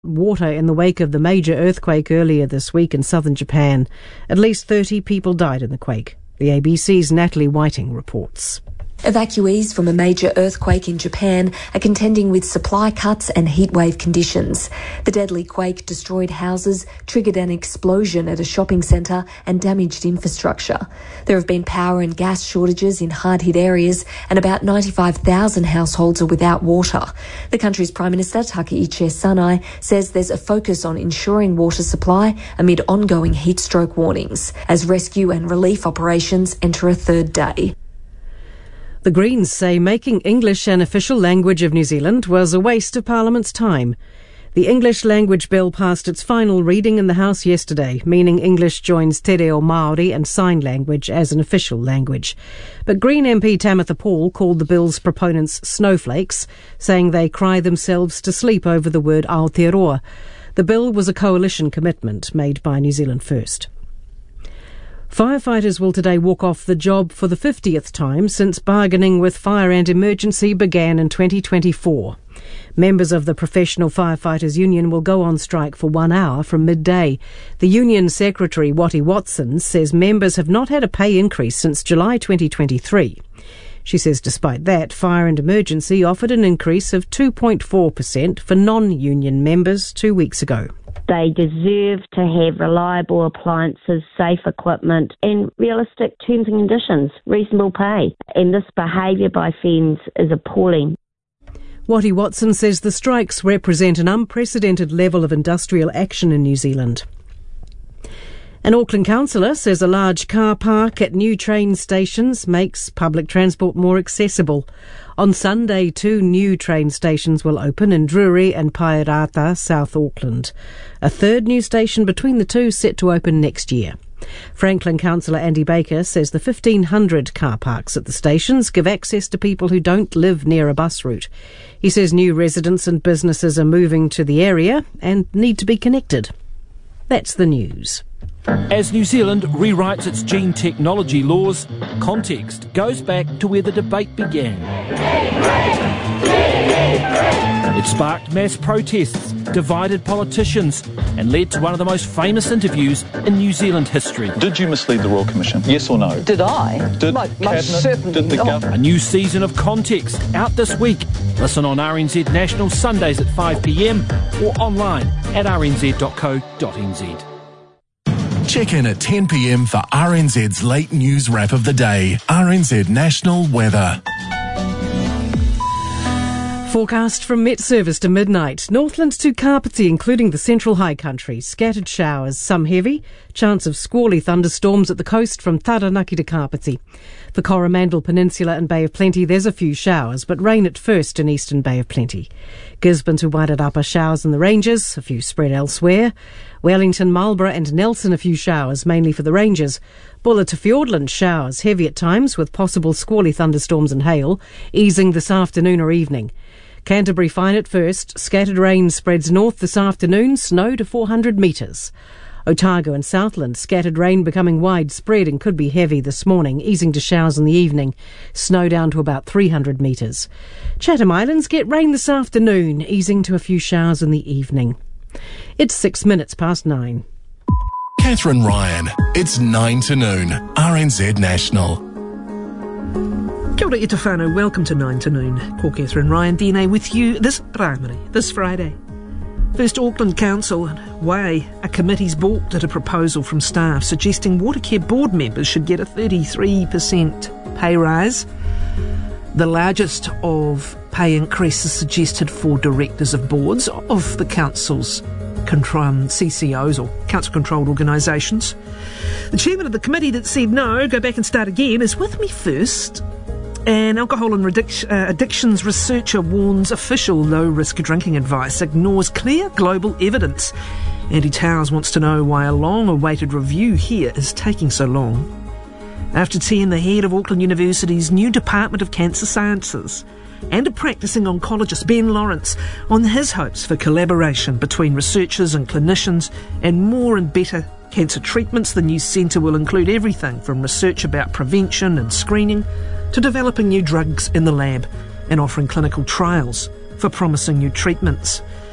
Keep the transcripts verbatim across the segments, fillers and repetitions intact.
water in the wake of the major earthquake earlier this week in southern Japan. At least thirty people died in the quake. The A B C's Natalie Whiting reports. Evacuees from a major earthquake in Japan are contending with supply cuts and heatwave conditions. The deadly quake destroyed houses, triggered an explosion at a shopping centre and damaged infrastructure. There have been power and gas shortages in hard-hit areas and about ninety-five thousand households are without water. The country's Prime Minister, Takaichi Sanai, says there's a focus on ensuring water supply amid ongoing heat stroke warnings as rescue and relief operations enter a third day. The Greens say making English an official language of New Zealand was a waste of Parliament's time. The English language bill passed its final reading in the House yesterday, meaning English joins Te Reo Māori and Sign Language as an official language. But Green M P Tamitha Paul called the bill's proponents snowflakes, saying they cry themselves to sleep over the word Aotearoa. The bill was a coalition commitment made by New Zealand First. Firefighters will today walk off the job for the fiftieth time since bargaining with Fire and Emergency began in twenty twenty-four. Members of the Professional Firefighters Union will go on strike for one hour from midday. The union secretary, Watty Watson, says members have not had a pay increase since July twenty twenty-three. She says despite that, Fire and Emergency offered an increase of two point four percent for non-union members two weeks ago. They deserve to have reliable appliances, safe equipment and realistic terms and conditions, reasonable pay. And this behaviour by firms is appalling. Watty Watson says the strikes represent an unprecedented level of industrial action in New Zealand. An Auckland councillor says a large car park at new train stations makes public transport more accessible. On Sunday, two new train stations will open in Drury and Pairata, South Auckland. A third new station between the two set to open next year. Franklin councillor Andy Baker says the fifteen hundred car parks at the stations give access to people who don't live near a bus route. He says new residents and businesses are moving to the area and need to be connected. That's the news. As New Zealand rewrites its gene technology laws, context goes back to where the debate began. It sparked mass protests, divided politicians, and led to one of the most famous interviews in New Zealand history. Did you mislead the Royal Commission? Yes or no? Did I? Did most, Cabinet, most certainly did the not. government? A new season of Context out this week. Listen on R N Z National Sundays at five p m or online at r n z dot co dot n z. Check in at ten p m for R N Z's late news wrap of the day. R N Z National Weather. Forecast from Met Service to midnight. Northland to Kapiti, including the central high country. Scattered showers, some heavy. Chance of squally thunderstorms at the coast from Taranaki to Kapiti. The Coromandel Peninsula and Bay of Plenty, there's a few showers, but rain at first in eastern Bay of Plenty. Gisborne to Wairarapa, showers in the ranges, a few spread elsewhere. Wellington, Marlborough and Nelson, a few showers, mainly for the ranges. Bulla to Fiordland, showers, heavy at times, with possible squally thunderstorms and hail, easing this afternoon or evening. Canterbury fine at first, scattered rain spreads north this afternoon, snow to four hundred metres. Otago and Southland, scattered rain becoming widespread and could be heavy this morning, easing to showers in the evening. Snow down to about three hundred metres. Chatham Islands get rain this afternoon, easing to a few showers in the evening. It's six minutes past nine. Catherine Ryan. It's nine to noon. R N Z National. Kia ora, e te whānau. Welcome to nine to noon. Ko Catherine Ryan, D N A with you this primary, this Friday. First, Auckland Council and Way, a committee's balked at a proposal from staff suggesting Watercare board members should get a thirty-three percent pay rise. The largest of pay increases suggested for directors of boards of the council's control, C C Os or council-controlled organisations. The chairman of the committee that said no, go back and start again, is with me first. An alcohol and addic- uh, addictions researcher warns official low-risk drinking advice ignores clear global evidence. Andy Towers wants to know why a long-awaited review here is taking so long. After ten, the head of Auckland University's new Department of Cancer Sciences and a practising oncologist, Ben Lawrence, on his hopes for collaboration between researchers and clinicians and more and better cancer treatments. The new centre will include everything from research about prevention and screening to developing new drugs in the lab and offering clinical trials for promising new treatments.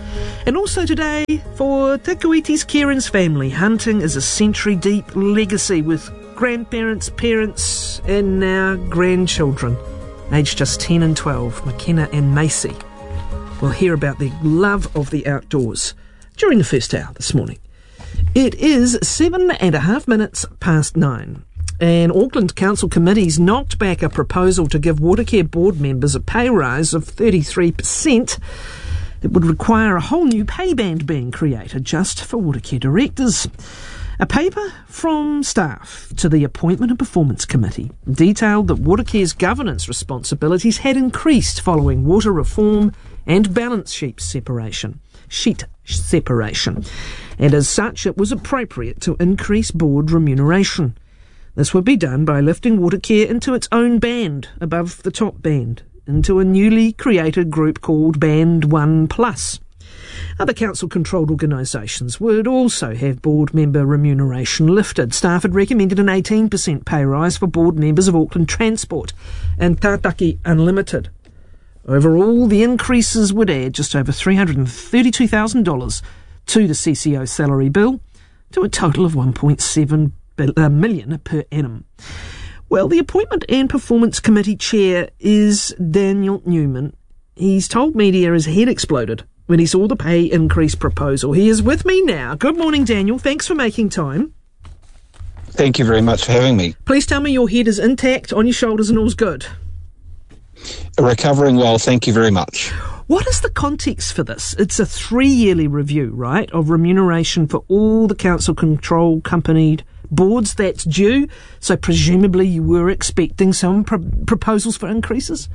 And also today, for Te Kuiti's Kieran's family, hunting is a century-deep legacy with grandparents, parents and now grandchildren, aged just ten and twelve, McKenna and Macy. We'll hear about their love of the outdoors during the first hour this morning. It is seven and a half minutes past nine. And Auckland Council committees knocked back a proposal to give Watercare board members a pay rise of thirty-three percent. It would require a whole new pay band being created just for Watercare directors. A paper from staff to the Appointment and Performance Committee detailed that Watercare's governance responsibilities had increased following water reform and balance sheet separation. Sheet separation. And as such, it was appropriate to increase board remuneration. This would be done by lifting Watercare into its own band above the top band, into a newly created group called Band one Plus. Other council-controlled organisations would also have board member remuneration lifted. Staff had recommended an eighteen percent pay rise for board members of Auckland Transport and Tātaki Unlimited. Overall, the increases would add just over three hundred thirty-two thousand dollars to the C C O salary bill, to a total of one point seven million dollars per annum. Well, the Appointment and Performance Committee chair is Daniel Newman. He's told media his head exploded when he saw the pay increase proposal. He is with me now. Good morning, Daniel. Thanks for making time. Thank you very much for having me. Please tell me your head is intact, on your shoulders and all's good. Recovering well, thank you very much. What is the context for this? It's a three-yearly review, right, of remuneration for all the council-controlled-companied boards that's due, so presumably you were expecting some pro- proposals for increases?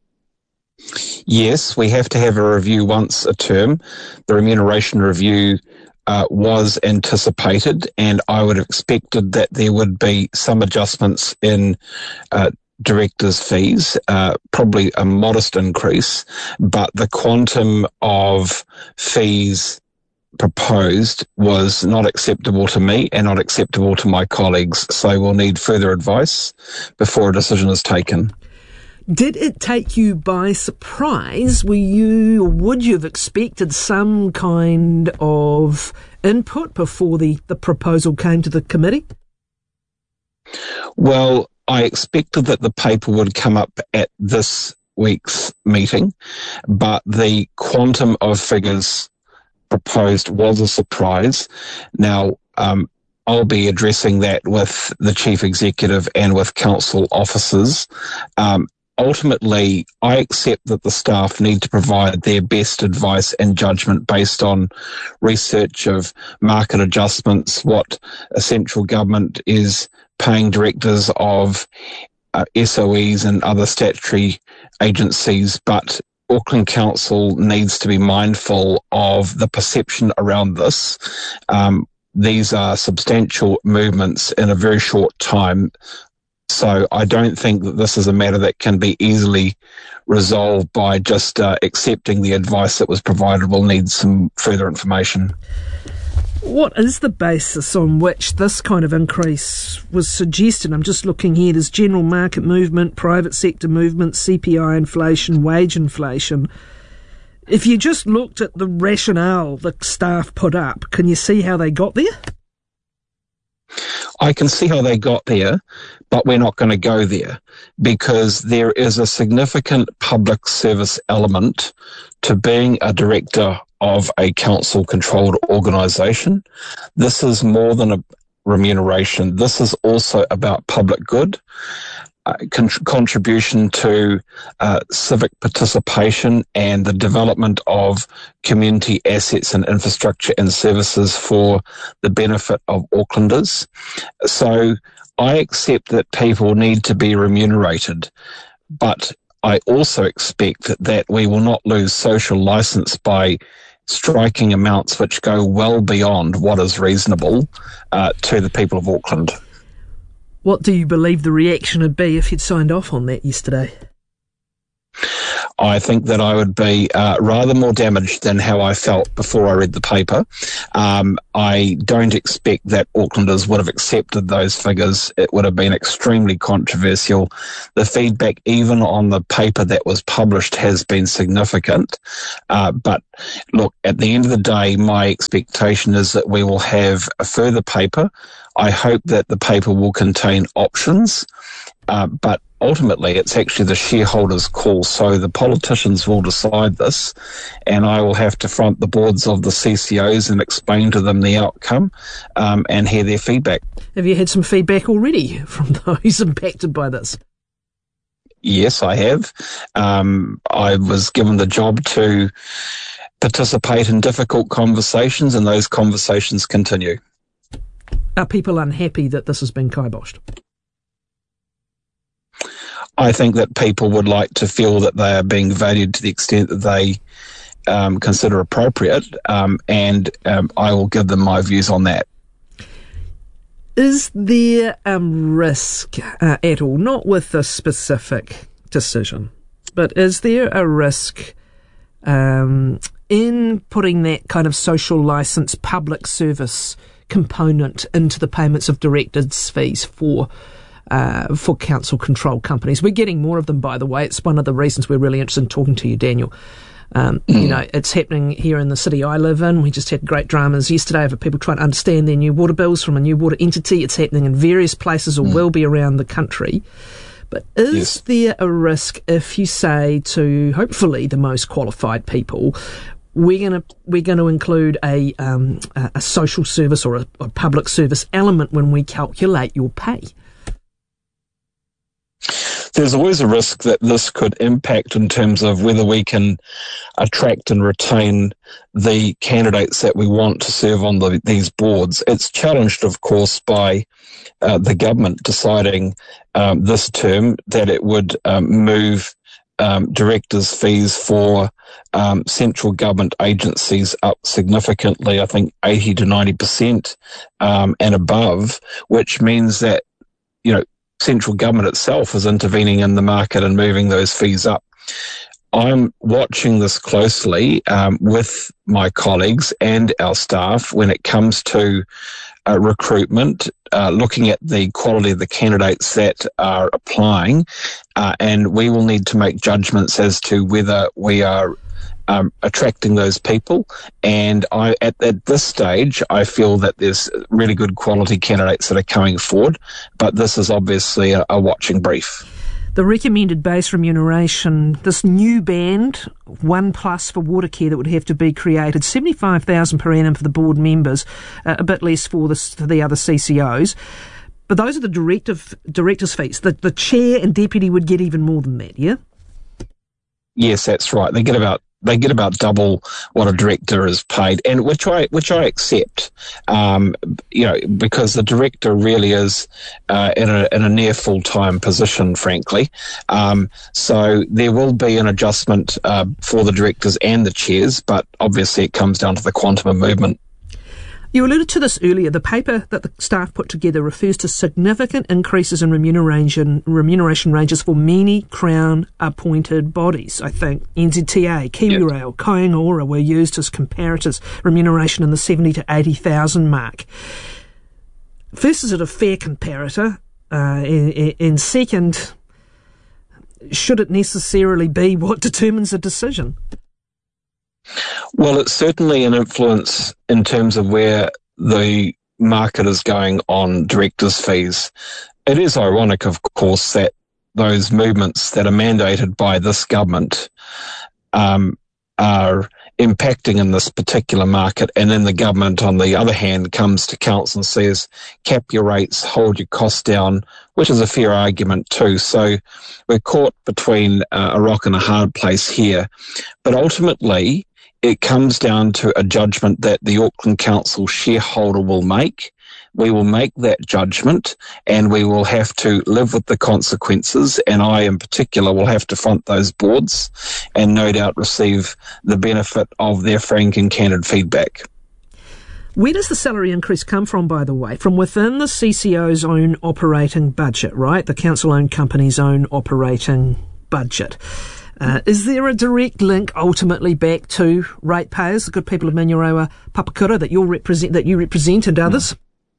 Yes, we have to have a review once a term. The remuneration review uh, was anticipated, and I would have expected that there would be some adjustments in uh, directors' fees, uh, probably a modest increase, but the quantum of fees proposed was not acceptable to me and not acceptable to my colleagues, so we'll need further advice before a decision is taken. Did it take you by surprise? Were you, or would you have expected some kind of input before the, the proposal came to the committee? Well, I expected that the paper would come up at this week's meeting, but the quantum of figures proposed was a surprise. Now, um, I'll be addressing that with the Chief Executive and with council officers. Um, ultimately, I accept that the staff need to provide their best advice and judgment based on research of market adjustments, what a central government is paying directors of uh, S O Es and other statutory agencies, but Auckland Council needs to be mindful of the perception around this. Um, these are substantial movements in a very short time, so I don't think that this is a matter that can be easily resolved by just uh, accepting the advice that was provided. We'll need some further information. What is the basis on which this kind of increase was suggested? I'm just looking here. There's general market movement, private sector movement, C P I inflation, wage inflation. If you just looked at the rationale the staff put up, can you see how they got there? I can see how they got there, but we're not going to go there because there is a significant public service element to being a director of a council-controlled organisation. This is more than a remuneration. This is also about public good, uh, con- contribution to uh, civic participation and the development of community assets and infrastructure and services for the benefit of Aucklanders. So I accept that people need to be remunerated, but I also expect that we will not lose social licence by striking amounts which go well beyond what is reasonable uh, to the people of Auckland. What do you believe the reaction would be if you'd signed off on that yesterday? I think that I would be uh, rather more damaged than how I felt before I read the paper. Um, I don't expect that Aucklanders would have accepted those figures. It would have been extremely controversial. The feedback, even on the paper that was published, has been significant. Uh, but look, at the end of the day, my expectation is that we will have a further paper. I hope that the paper will contain options, uh, but ultimately it's actually the shareholders' call, so the politicians will decide this, and I will have to front the boards of the C C Os and explain to them the outcome um, and hear their feedback. Have you had some feedback already from those impacted by this? Yes, I have. Um, I was given the job to participate in difficult conversations, and those conversations continue. Are people unhappy that this has been kiboshed? I think that people would like to feel that they are being valued to the extent that they um, consider appropriate, um, and um, I will give them my views on that. Is there a risk uh, at all, not with a specific decision, but is there a risk um, in putting that kind of social licence public service component into the payments of directors' fees for uh, for council control companies? We're getting more of them, by the way. It's one of the reasons we're really interested in talking to you, Daniel. Um, mm. You know, it's happening here in the city I live in. We just had great dramas yesterday of people trying to understand their new water bills from a new water entity. It's happening in various places, or mm. will be around the country. But is yes. there a risk if you say to, hopefully, the most qualified people, we're going to we're going to include a um, a social service or a, a public service element when we calculate your pay? There's always a risk that this could impact in terms of whether we can attract and retain the candidates that we want to serve on the, these boards. It's challenged, of course, by uh, the government deciding um, this term that it would um, move um, directors' fees for um, central government agencies up significantly, I think eighty to ninety percent um, and above, which means that, you know, central government itself is intervening in the market and moving those fees up. I'm watching this closely um, with my colleagues and our staff when it comes to uh, recruitment, uh, looking at the quality of the candidates that are applying, uh, and we will need to make judgments as to whether we are Um, attracting those people, and I at, at this stage I feel that there's really good quality candidates that are coming forward, but this is obviously a, a watching brief. The recommended base remuneration, this new band, one plus for water care that would have to be created, seventy-five thousand per annum for the board members, uh, a bit less for the, for the other C C Os. But those are the directive, director's fees. The, the chair and deputy would get even more than that, yeah? Yes, that's right. They get about They get about double what a director is paid, and which I which I accept, um, you know, because the director really is uh, in a in a near full time position, frankly. Um, so there will be an adjustment uh, for the directors and the chairs, but obviously it comes down to the quantum of movement. You alluded to this earlier. The paper that the staff put together refers to significant increases in remuneration remuneration ranges for many Crown-appointed bodies. I think N Z T A, KiwiRail, yep. Kāinga Ora were used as comparators, remuneration in the seventy to eighty thousand mark. First, is it a fair comparator? Uh, and, and second, should it necessarily be what determines a decision? Well, it's certainly an influence in terms of where the market is going on directors' fees. It is ironic, of course, that those movements that are mandated by this government um, are impacting in this particular market, and then the government, on the other hand, comes to council and says, cap your rates, hold your costs down, which is a fair argument too. So we're caught between uh, a rock and a hard place here. But ultimately, it comes down to a judgment that the Auckland Council shareholder will make. We will make that judgment, and we will have to live with the consequences, and I in particular will have to front those boards and no doubt receive the benefit of their frank and candid feedback. Where does the salary increase come from, by the way? From within the C C O's own operating budget, right? The council-owned company's own operating budget. Uh, is there a direct link ultimately back to ratepayers, the good people of Manurewa Papakura that you represent, that you represent, and others?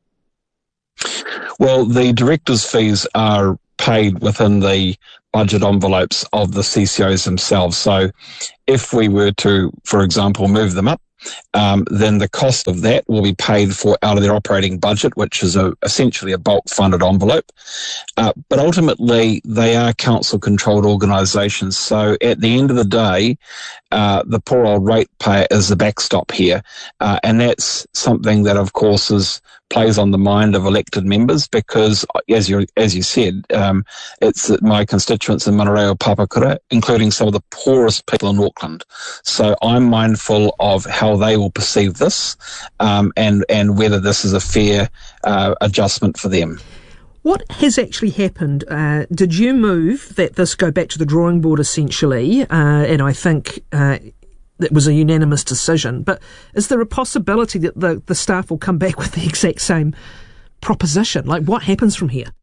Well, the directors' fees are paid within the budget envelopes of the C C Os themselves. So if we were to, for example, move them up, um, then the cost of that will be paid for out of their operating budget, which is a, essentially a bulk funded envelope. Uh, but ultimately, they are council-controlled organisations. So at the end of the day, uh, the poor old ratepayer is the backstop here. Uh, and that's something that, of course, is plays on the mind of elected members because, as you as you said, um, it's my constituents in Manurewa Papakura, including some of the poorest people in Auckland. So I'm mindful of how they will perceive this um, and, and whether this is a fair uh, adjustment for them. What has actually happened? Uh, did you move that this go back to the drawing board essentially? Uh, and I think uh, it was a unanimous decision. But is there a possibility that the, the staff will come back with the exact same proposition? Like, what happens from here?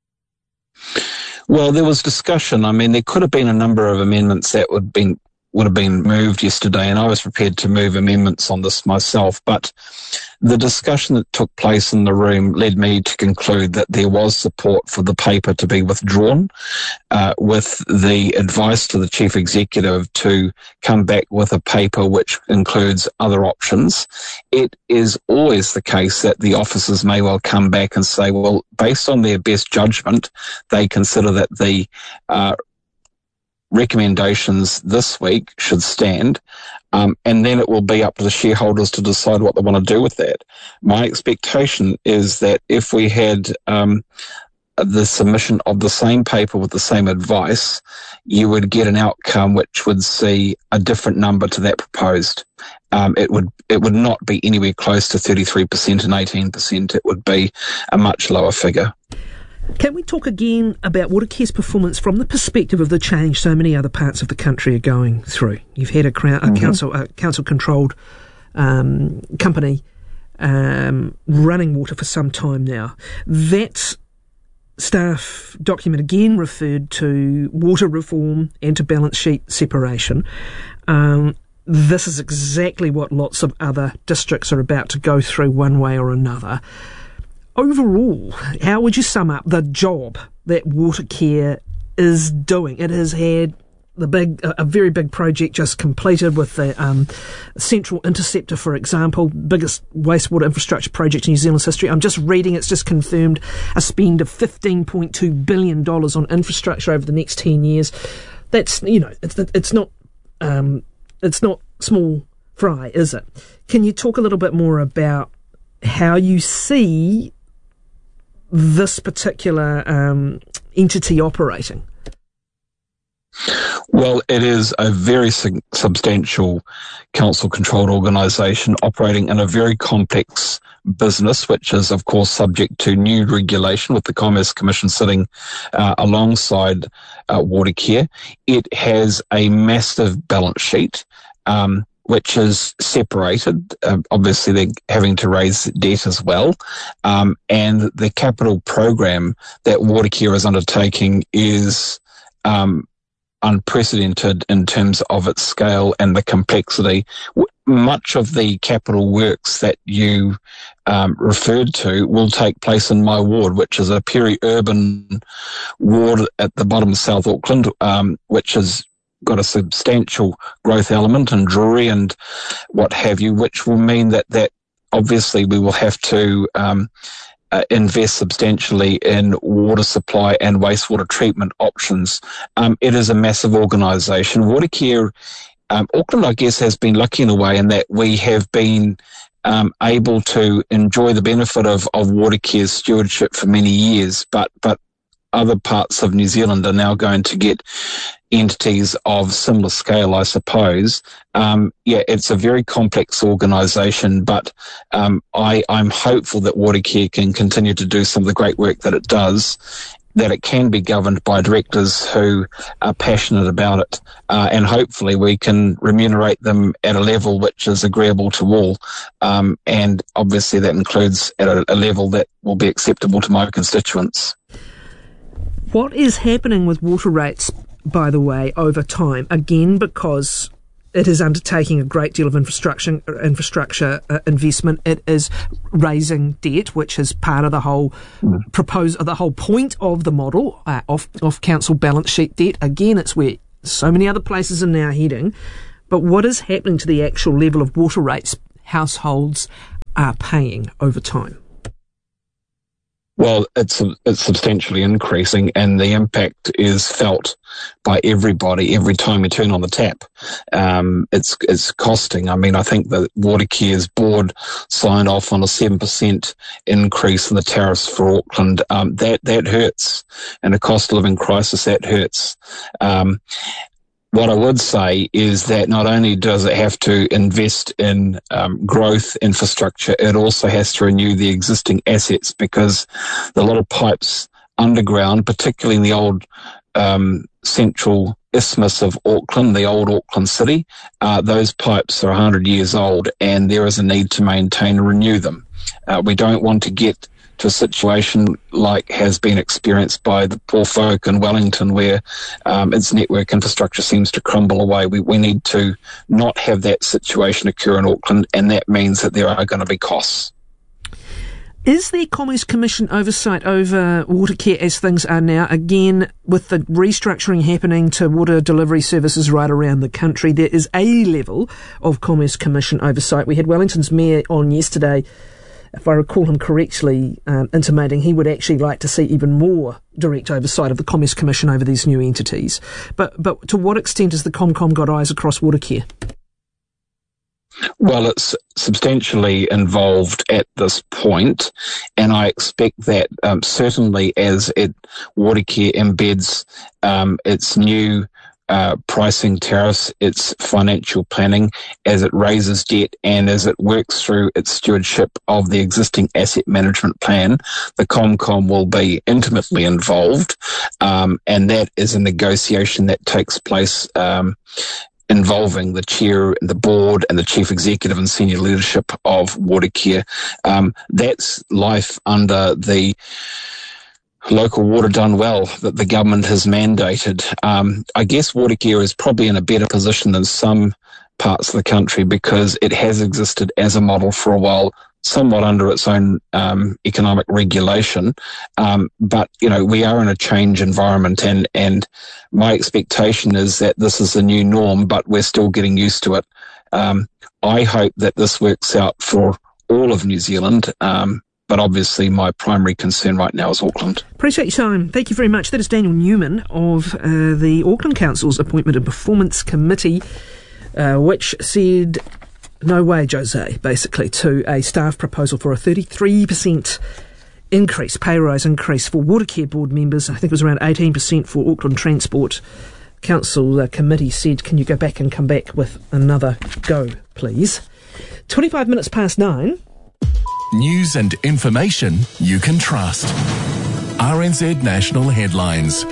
Well, there was discussion. I mean, there could have been a number of amendments that would have been would have been moved yesterday, and I was prepared to move amendments on this myself. But the discussion that took place in the room led me to conclude that there was support for the paper to be withdrawn, uh, with the advice to the Chief Executive to come back with a paper which includes other options. It is always the case that the officers may well come back and say, well, based on their best judgment, they consider that the uh, recommendations this week should stand, um, and then it will be up to the shareholders to decide what they want to do with that. My expectation is that if we had um, the submission of the same paper with the same advice, you would get an outcome which would see a different number to that proposed. Um, it would it would not be anywhere close to thirty-three percent and eighteen percent. It would be a much lower figure. Can we talk again about Watakire's performance from the perspective of the change so many other parts of the country are going through? You've had a, crown, a mm-hmm. council a council-controlled um, company um, running water for some time now. That staff document again referred to water reform and to balance sheet separation. Um, this is exactly what lots of other districts are about to go through one way or another. Overall, how would you sum up the job that Watercare is doing? It has had the big, a very big project just completed with the um, Central Interceptor, for example, biggest wastewater infrastructure project in New Zealand's history. I'm just reading, it's just confirmed a spend of fifteen point two billion dollars on infrastructure over the next ten years. That's, you know, it's it's not um, it's not small fry, is it? Can you talk a little bit more about how you see this particular um, entity operating? Well, it is a very su- substantial council-controlled organisation operating in a very complex business, which is, of course, subject to new regulation with the Commerce Commission sitting uh, alongside uh, Watercare. It has a massive balance sheet, um, which is separated. Uh, obviously, they're having to raise debt as well. Um, and the capital program that Watercare is undertaking is um, unprecedented in terms of its scale and the complexity. Much of the capital works that you um, referred to will take place in my ward, which is a peri-urban ward at the bottom of South Auckland, um, which is got a substantial growth element and Drury and what have you, which will mean that, that obviously we will have to um, uh, invest substantially in water supply and wastewater treatment options. Um, it is a massive organisation. Watercare, um, Auckland, I guess, has been lucky in a way in that we have been um, able to enjoy the benefit of, of Watercare's stewardship for many years, but but other parts of New Zealand are now going to get entities of similar scale, I suppose. Um, yeah, it's a very complex organisation, but um, I, I'm hopeful that Watercare can continue to do some of the great work that it does, that it can be governed by directors who are passionate about it, uh, and hopefully we can remunerate them at a level which is agreeable to all, um, and obviously that includes at a, a level that will be acceptable to my constituents. What is happening with water rates by the way, over time, again because it is undertaking a great deal of infrastructure infrastructure uh, investment. It is raising debt, which is part of the whole mm. propose the whole point of the model, uh, off off council balance sheet debt. Again, it's where so many other places are now heading. But what is happening to the actual level of water rates households are paying over time? Well, it's it's substantially increasing, and the impact is felt by everybody every time you turn on the tap. Um, it's it's costing. I mean, I think the Watercare's board signed off on a seven percent increase in the tariffs for Auckland. Um, that that hurts, and a cost of living crisis that hurts. Um, What I would say is that not only does it have to invest in um, growth infrastructure, it also has to renew the existing assets, because the lot of pipes underground, particularly in the old um, central isthmus of Auckland, the old Auckland city, uh, those pipes are one hundred years old, and there is a need to maintain and renew them. Uh, we don't want to get to a situation like has been experienced by the poor folk in Wellington, where um, its network infrastructure seems to crumble away. We, we need to not have that situation occur in Auckland, and that means that there are going to be costs. Is there Commerce Commission oversight over Watercare as things are now? Again, with the restructuring happening to water delivery services right around the country, there is a level of Commerce Commission oversight. We had Wellington's mayor on yesterday, if I recall him correctly, um, intimating he would actually like to see even more direct oversight of the Commerce Commission over these new entities. But but to what extent has the ComCom got eyes across Watercare? Well, it's substantially involved at this point, and I expect that um, certainly as it Watercare embeds um, its new Uh, pricing tariffs, its financial planning, as it raises debt and as it works through its stewardship of the existing asset management plan, the ComCom will be intimately involved, um, and that is a negotiation that takes place um, involving the chair, the board, and the chief executive and senior leadership of Watercare. Um, that's life under the local water done well that the government has mandated. Um, I guess Watercare is probably in a better position than some parts of the country because it has existed as a model for a while, somewhat under its own um, economic regulation. Um, but, you know, we are in a change environment, and, and my expectation is that this is the new norm, but we're still getting used to it. Um, I hope that this works out for all of New Zealand, um, but obviously my primary concern right now is Auckland. Appreciate your time. Thank you very much. That is Daniel Newman of uh, the Auckland Council's Appointment and Performance Committee, uh, which said no way, Jose, basically, to a staff proposal for a thirty-three percent increase, pay rise increase for Watercare board members. I think it was around eighteen percent for Auckland Transport. Council uh, committee said, can you go back and come back with another go, please? twenty-five minutes past nine. News and information you can trust. R N Z National Headlines.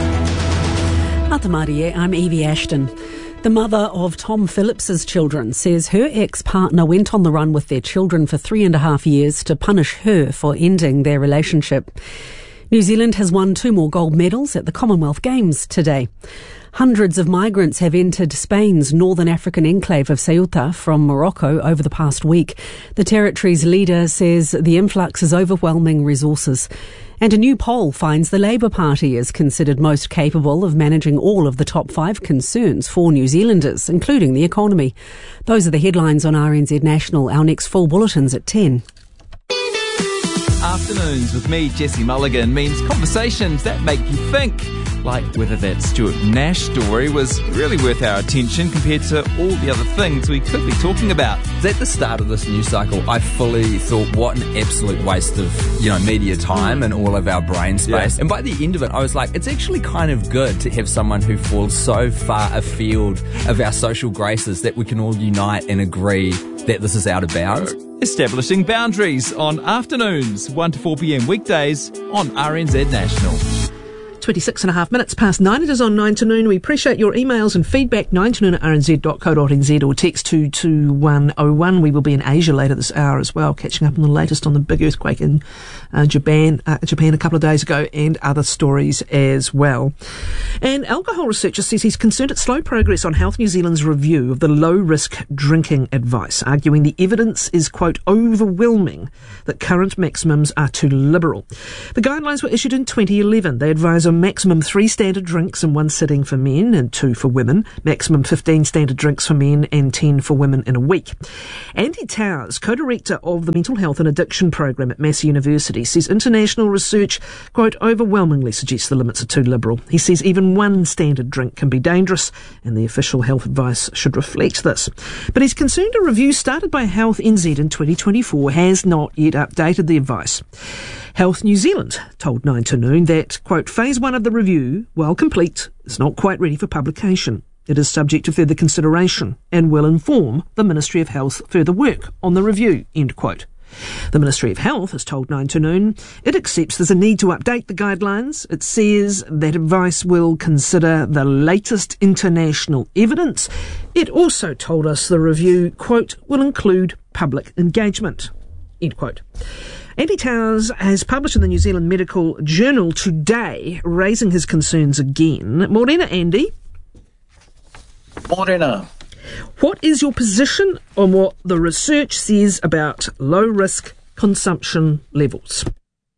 Ngāti Mārie, I'm Evie Ashton. The mother of Tom Phillips's children says her ex-partner went on the run with their children for three and a half years to punish her for ending their relationship. New Zealand has won two more gold medals at the Commonwealth Games today. Hundreds of migrants have entered Spain's northern African enclave of Ceuta from Morocco over the past week. The territory's leader says the influx is overwhelming resources. And a new poll finds the Labour Party is considered most capable of managing all of the top five concerns for New Zealanders, including the economy. Those are the headlines on R N Z National. Our next full bulletin's at ten. Afternoons with me, Jesse Mulligan, means conversations that make you think. Like whether that Stuart Nash story was really worth our attention compared to all the other things we could be talking about. At the start of this news cycle, I fully thought, what an absolute waste of, you know, media time and all of our brain space. Yeah. And by the end of it, I was like, it's actually kind of good to have someone who falls so far afield of our social graces that we can all unite and agree that this is out of bounds. Establishing Boundaries on afternoons, one to four p.m. weekdays on R N Z National. twenty-six and a half minutes past nine. It is on nine to noon. We appreciate your emails and feedback. nine to noon at r n z dot co dot n z or text two two one oh one. We will be in Asia later this hour as well, catching up on the latest on the big earthquake in uh, Japan, uh, Japan a couple of days ago, and other stories as well. An alcohol researcher says he's concerned at slow progress on Health New Zealand's review of the low-risk drinking advice, arguing the evidence is, quote, overwhelming that current maximums are too liberal. The guidelines were issued in twenty eleven. They advise a maximum three standard drinks in one sitting for men and two for women, maximum fifteen standard drinks for men and ten for women in a week. Andy Towers, co-director of the Mental Health and Addiction Program at Massey University, says international research, quote, overwhelmingly suggests the limits are too liberal. He says even one standard drink can be dangerous, and the official health advice should reflect this. But he's concerned a review started by Health N Z in twenty twenty-four has not yet updated the advice. Health New Zealand told nine to noon that, quote, phase one of the review, while complete, is not quite ready for publication. It is subject to further consideration and will inform the Ministry of Health further work on the review, end quote. The Ministry of Health has told nine to noon it accepts there's a need to update the guidelines. It says that advice will consider the latest international evidence. It also told us the review, quote, will include public engagement, end quote. Andy Towers has published in the New Zealand Medical Journal today, raising his concerns again. Morena, Andy. Morena. What is your position on what the research says about low-risk consumption levels?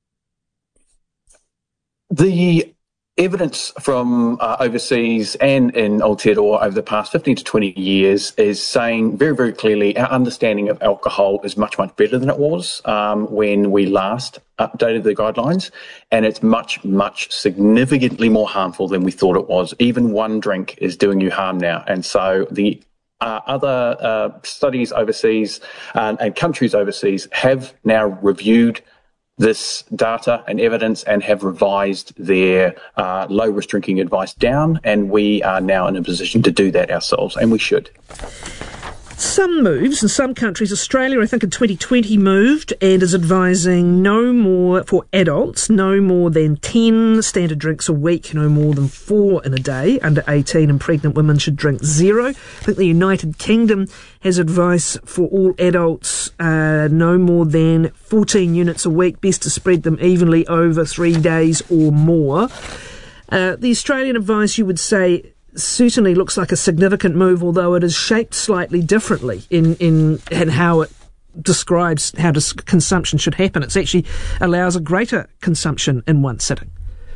The evidence from uh, overseas and in Aotearoa over the past fifteen to twenty years is saying very, very clearly our understanding of alcohol is much, much better than it was um, when we last updated the guidelines, and it's much, much significantly more harmful than we thought it was. Even one drink is doing you harm now. And so the Uh, other uh, studies overseas uh, and countries overseas have now reviewed this data and evidence and have revised their uh, low-risk drinking advice down, and we are now in a position to do that ourselves, and we should. Some moves in some countries. Australia, I think in twenty twenty, moved and is advising no more for adults, no more than ten standard drinks a week, no more than four in a day. Under eighteen and pregnant women should drink zero. I think the United Kingdom has advice for all adults, uh, no more than fourteen units a week, best to spread them evenly over three days or more. Uh, the Australian advice, you would say, certainly looks like a significant move, although it is shaped slightly differently in, in, in how it describes how dis- consumption should happen. It actually allows a greater consumption in one sitting.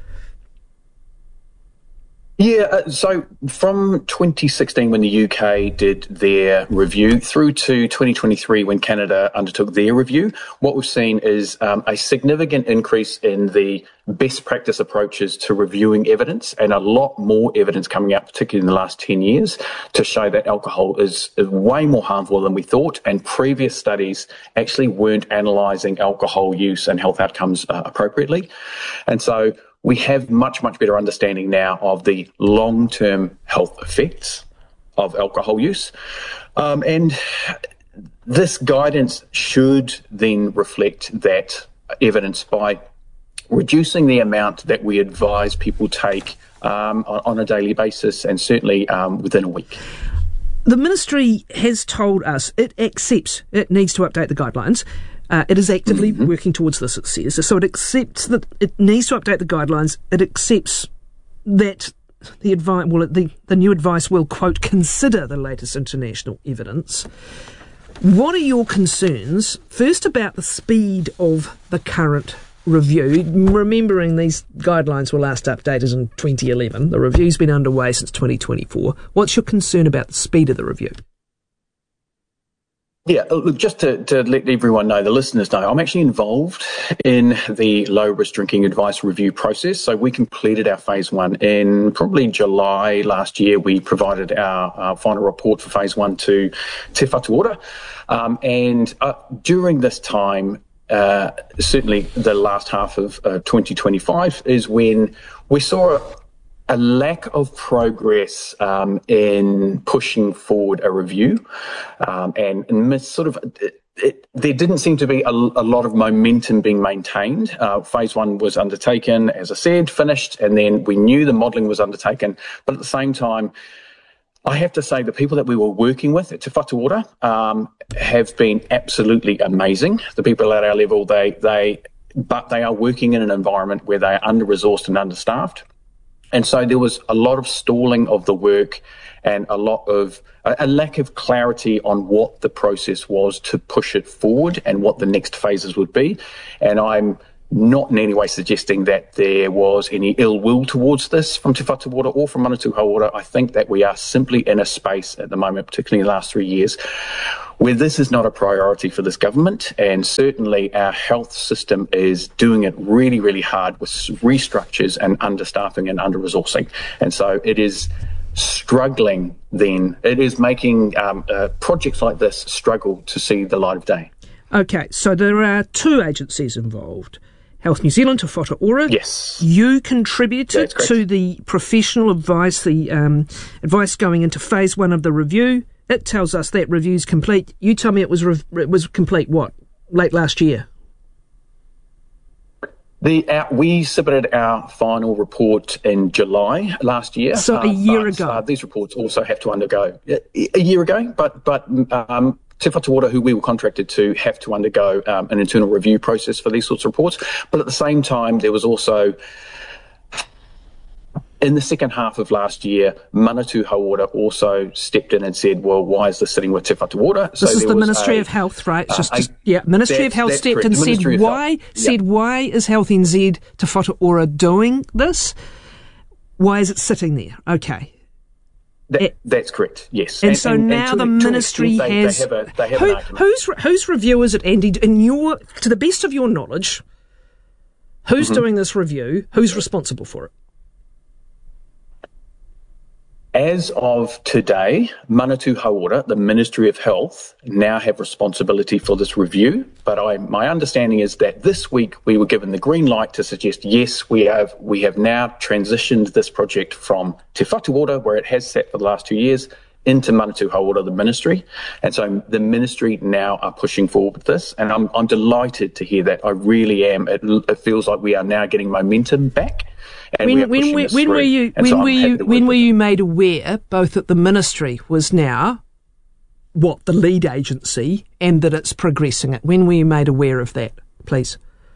Yeah, uh, so from twenty sixteen when the U K did their review through to twenty twenty-three when Canada undertook their review, what we've seen is um, a significant increase in the best practice approaches to reviewing evidence, and a lot more evidence coming out, particularly in the last ten years, to show that alcohol is, is way more harmful than we thought, and previous studies actually weren't analysing alcohol use and health outcomes uh, appropriately. And so we have much, much better understanding now of the long-term health effects of alcohol use. Um, and this guidance should then reflect that evidence by reducing the amount that we advise people take um, on, on a daily basis, and certainly um, within a week. The ministry has told us it accepts it needs to update the guidelines. Uh, it is actively mm-hmm. working towards this, it says. So it accepts that it needs to update the guidelines. It accepts that the advice, well, the, the new advice will, quote, consider the latest international evidence. What are your concerns, first, about the speed of the current review, remembering these guidelines were last updated in twenty eleven. The review's been underway since twenty twenty-four. What's your concern about the speed of the review? Yeah, look, just to, to let everyone know, the listeners know, I'm actually involved in the low-risk drinking advice review process. So we completed our phase one in probably July last year. We provided our, our final report for phase one to Te Whatu Ora. Um, and uh, during this time, uh, certainly the last half of uh, twenty twenty-five is when we saw a, a lack of progress um, in pushing forward a review, um, and, and sort of It, there didn't seem to be a, a lot of momentum being maintained. Uh, phase one was undertaken, as I said, finished, and then we knew the modelling was undertaken. But at the same time, I have to say the people that we were working with at Te Whatu Ora um, have been absolutely amazing. The people at our level, they they, but they are working in an environment where they are under-resourced and understaffed. And so there was a lot of stalling of the work and a lot of a, a lack of clarity on what the process was to push it forward and what the next phases would be. And I'm not in any way suggesting that there was any ill will towards this from Te Whatu Ora or from Manatū Hauora. I think that we are simply in a space at the moment, particularly in the last three years, where this is not a priority for this government, and certainly our health system is doing it really, really hard with restructures and understaffing and under-resourcing. And so it is struggling then. It is making um, uh, projects like this struggle to see the light of day. Okay, so there are two agencies involved. Health New Zealand, Te Whatu Ora. Yes. You contributed to the professional advice, the um, advice going into phase one of the review. It tells us that review's complete. You tell me it was re- it was complete, what, late last year? The uh, we submitted our final report in July last year. So uh, a year but, ago. Uh, these reports also have to undergo a, a year ago, but but um, Te Whatu Ora, who we were contracted to, have to undergo um, an internal review process for these sorts of reports. But at the same time, there was also, in the second half of last year, Manatū Hauora also stepped in and said, well, why is this sitting with Te Whatu Ora? So this is the Ministry a, of Health, right? It's just, uh, just yeah, Ministry of Health stepped in and said, why, said, yep. why is Health N Z Te Whatu Ora doing this? Why is it sitting there? Okay. That, it, that's correct, yes. And, and so and, now and the ministry they, has... They have a, they have who, an argument. Whose, whose review is it, Andy? In your, to the best of your knowledge, who's mm-hmm. doing this review? Who's responsible for it? As of today, Manatū Hauora, the Ministry of Health, now have responsibility for this review. But I, my understanding is that this week we were given the green light to suggest, yes, we have we have now transitioned this project from Te Whatu Ora, where it has sat for the last two years, into Manatū Hauora, the Ministry. And so the Ministry now are pushing forward with this. And I'm, I'm delighted to hear that. I really am. It, it feels like we are now getting momentum back. And when when, we, when were you when so were you when were you made aware both that the ministry was now what the lead agency and that it's progressing it? When were you made aware of that, please?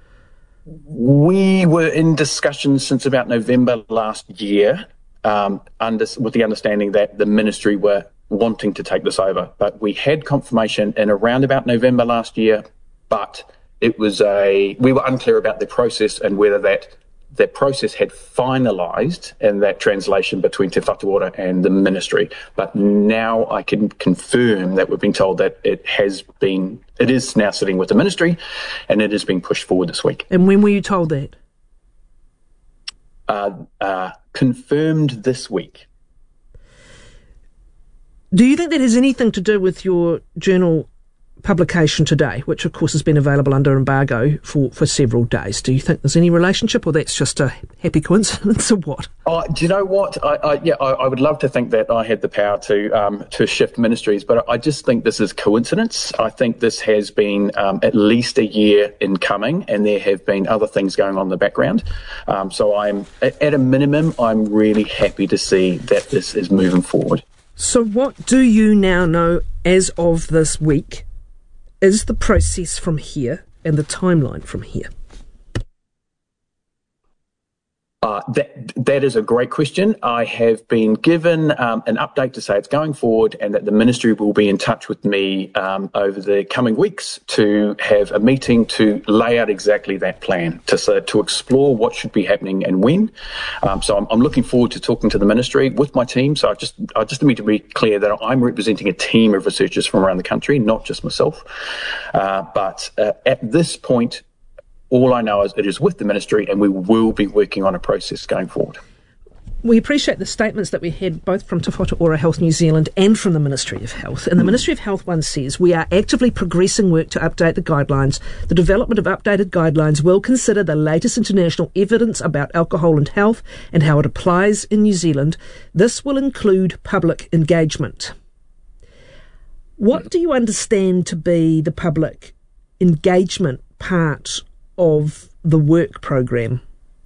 We were in discussions since about November last year, um, under, with the understanding that the ministry were wanting to take this over. But we had confirmation in around about November last year, but it was a we were unclear about the process and whether that. That process had finalised in that translation between Te Whatu Ora and the ministry. But now I can confirm that we've been told that it has been, it is now sitting with the ministry and it is being pushed forward this week. And when were you told that? Uh, uh, confirmed this week. Do you think that has anything to do with your journal publication today, which of course has been available under embargo for, for several days? Do you think there's any relationship, or that's just a happy coincidence, or what? Oh, do you know what? I, I, yeah, I, I would love to think that I had the power to um, to shift ministries, but I just think this is coincidence. I think this has been um, at least a year in coming, and there have been other things going on in the background. Um, so I'm, at, at a minimum, I'm really happy to see that this is moving forward. So what do you now know as of this week is the process from here and the timeline from here? Uh, that that is a great question. I have been given um, an update to say it's going forward and that the ministry will be in touch with me um, over the coming weeks to have a meeting to lay out exactly that plan, to so, to explore what should be happening and when. Um, so I'm, I'm looking forward to talking to the ministry with my team. So I just I just need to be clear that I'm representing a team of researchers from around the country, not just myself. Uh, but uh, at this point, all I know is it is with the ministry and we will be working on a process going forward. We appreciate the statements that we had both from Te Whatu Ora Health New Zealand and from the Ministry of Health. And the mm. Ministry of Health one says, we are actively progressing work to update the guidelines. The development of updated guidelines will consider the latest international evidence about alcohol and health and how it applies in New Zealand. This will include public engagement. What do you understand to be the public engagement part of the work program?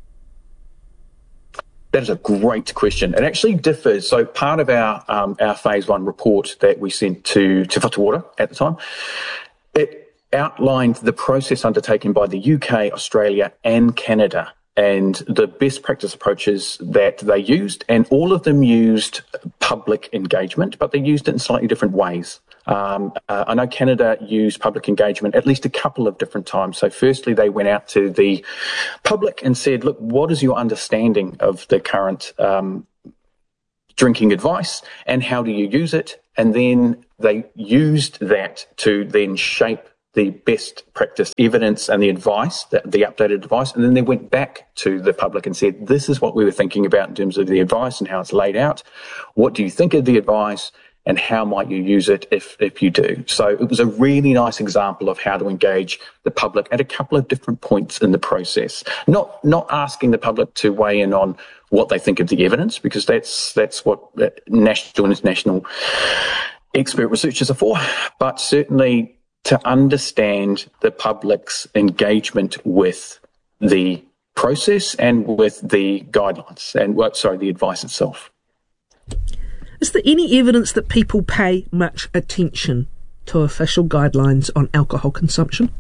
That is a great question. It actually differs. So part of our um, our phase one report that we sent to Te Whatu Ora at the time, it outlined the process undertaken by the U K, Australia and Canada and the best practice approaches that they used. And all of them used public engagement, but they used it in slightly different ways. Um, uh, I know Canada used public engagement at least a couple of different times. So firstly, they went out to the public and said, look, what is your understanding of the current um, drinking advice and how do you use it? And then they used that to then shape the best practice evidence and the advice, the, the updated advice, and then they went back to the public and said, this is what we were thinking about in terms of the advice and how it's laid out. What do you think of the advice? And how might you use it if, if you do? So it was a really nice example of how to engage the public at a couple of different points in the process. Not not asking the public to weigh in on what they think of the evidence, because that's that's what national and international expert researchers are for, but certainly to understand the public's engagement with the process and with the guidelines and, well, sorry, the advice itself. Is there any evidence that people pay much attention to official guidelines on alcohol consumption?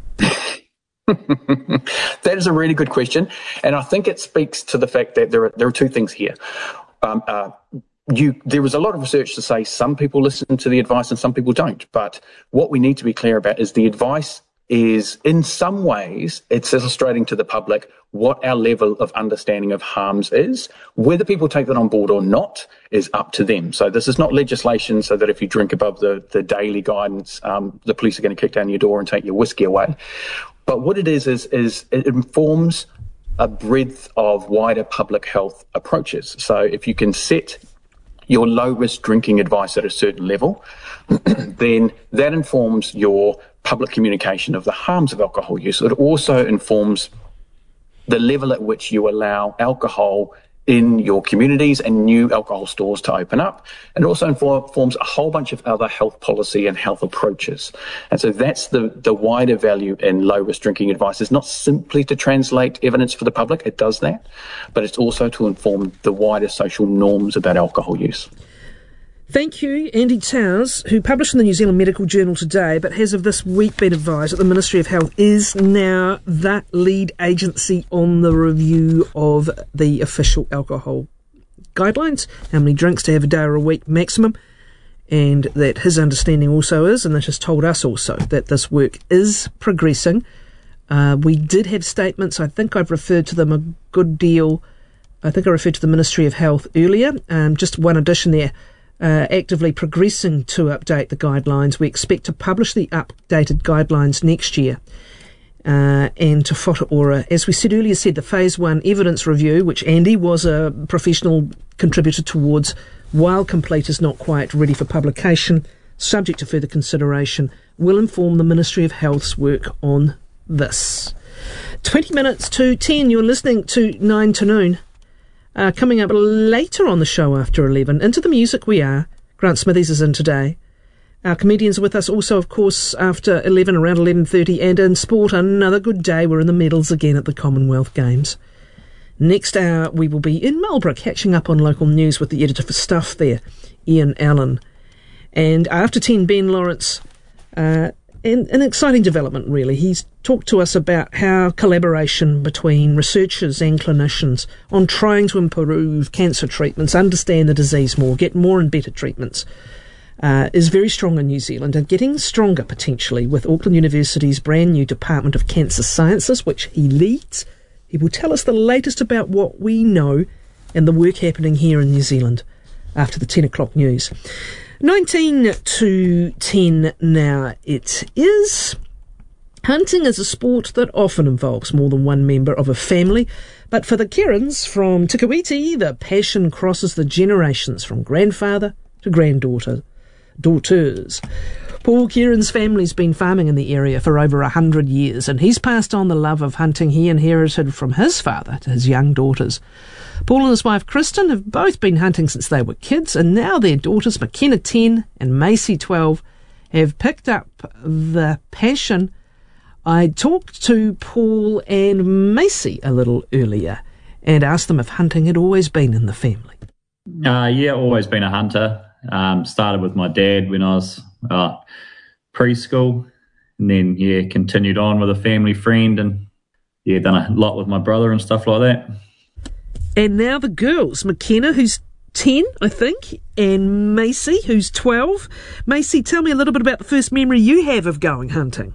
That is a really good question, and I think it speaks to the fact that there are there are two things here. Um, uh, you, there is a lot of research to say some people listen to the advice and some people don't, but what we need to be clear about is the advice is, in some ways, it's illustrating to the public what our level of understanding of harms is. Whether people take that on board or not is up to them. So this is not legislation so that if you drink above the, the daily guidance, um, the police are going to kick down your door and take your whiskey away. But what it is, is, is it informs a breadth of wider public health approaches. So if you can set your low-risk drinking advice at a certain level, then that informs your public communication of the harms of alcohol use. It also informs the level at which you allow alcohol in your communities and new alcohol stores to open up. And it also informs a whole bunch of other health policy and health approaches. And so that's the, the wider value in low-risk drinking advice. It's not simply to translate evidence for the public, it does that, but it's also to inform the wider social norms about alcohol use. Thank you, Andy Towers, who published in the New Zealand Medical Journal today, but has of this week been advised that the Ministry of Health is now the lead agency on the review of the official alcohol guidelines, how many drinks to have a day or a week maximum, and that his understanding also is, and that has told us also, that this work is progressing. Uh, we did have statements, I think I've referred to them a good deal, I think I referred to the Ministry of Health earlier, um, just one addition there. Uh, actively progressing to update the guidelines. We expect to publish the updated guidelines next year. Uh, and Te Whatu Ora, as we said earlier, said the phase one evidence review, which Andy was a professional contributor towards, while complete, is not quite ready for publication, subject to further consideration, will inform the Ministry of Health's work on this. twenty minutes to ten, you're listening to nine to noon. Uh, coming up later on the show after eleven, into the music we are. Grant Smithies is in today. Our comedians are with us also, of course, after eleven, around eleven thirty, and in sport, another good day. We're in the medals again at the Commonwealth Games. Next hour, we will be in Marlborough, catching up on local news with the editor for Stuff there, Ian Allen. And after ten, Ben Lawrence, uh, and an exciting development, really. He's talked to us about how collaboration between researchers and clinicians on trying to improve cancer treatments, understand the disease more, get more and better treatments, uh, is very strong in New Zealand and getting stronger potentially with Auckland University's brand new Department of Cancer Sciences, which he leads. He will tell us the latest about what we know and the work happening here in New Zealand after the ten o'clock news. nineteen to ten now it is. Hunting is a sport that often involves more than one member of a family, but for the Kerins from Te Kuiti, the passion crosses the generations from grandfather to granddaughter, daughters. Paul Kieran's family's been farming in the area for over a hundred years, and he's passed on the love of hunting he inherited from his father to his young daughters. Paul and his wife Kristen have both been hunting since they were kids, and now their daughters McKenna ten and Macy twelve have picked up the passion. I talked to Paul and Macy a little earlier and asked them if hunting had always been in the family. Uh, yeah, always been a hunter. Um, started with my dad when I was uh, preschool, and then, yeah, continued on with a family friend, and, yeah, done a lot with my brother and stuff like that. And now the girls, McKenna, who's ten, I think, and Macy, who's twelve. Macy, tell me a little bit about the first memory you have of going hunting.